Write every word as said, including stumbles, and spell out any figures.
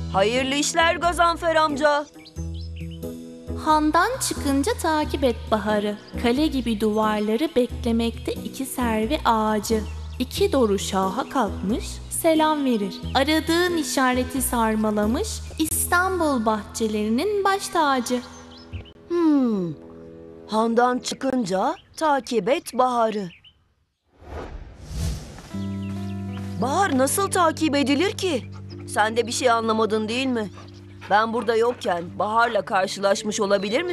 Hayırlı işler Gazanfer amca. Handan çıkınca takip et baharı. Kale gibi duvarları beklemekte iki servi ağacı. İki doğru şaha kalkmış, selam verir. Aradığın işareti sarmalamış, İstanbul bahçelerinin baş tacı. Hmm. Handan çıkınca takip et Bahar'ı. Bahar nasıl takip edilir ki? Sen de bir şey anlamadın değil mi? Ben burada yokken Bahar'la karşılaşmış olabilir misin?